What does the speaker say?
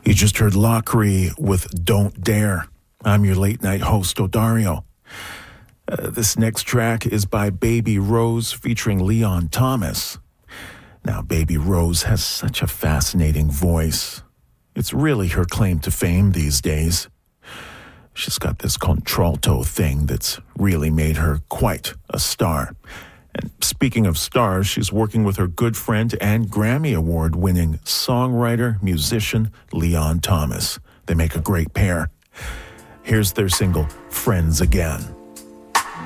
You just heard Lockery with Don't Dare. I'm your late night host, Odario. This next track is by Baby Rose featuring Leon Thomas. Now, Baby Rose has such a fascinating voice. It's really her claim to fame these days. She's got this contralto thing that's really made her quite a star. And speaking of stars, she's working with her good friend and Grammy Award-winning songwriter, musician, Leon Thomas. They make a great pair. Here's their single, Friends Again.